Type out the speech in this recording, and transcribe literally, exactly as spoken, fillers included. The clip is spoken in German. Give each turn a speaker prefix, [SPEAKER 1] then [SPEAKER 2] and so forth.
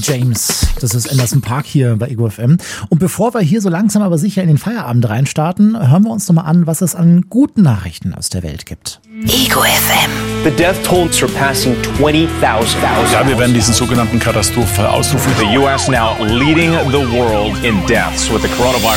[SPEAKER 1] James. Das ist Anderson .Paak hier bei Ego F M. Und bevor wir hier so langsam aber sicher in den Feierabend reinstarten, hören wir uns nochmal an, was es an guten Nachrichten aus der Welt gibt.
[SPEAKER 2] Ego F M.
[SPEAKER 3] The death toll surpassing twenty thousand.
[SPEAKER 4] Ja, wir werden diesen sogenannten Katastrophenfall ausrufen.
[SPEAKER 3] The U S now leading the world in deaths with the coronavirus.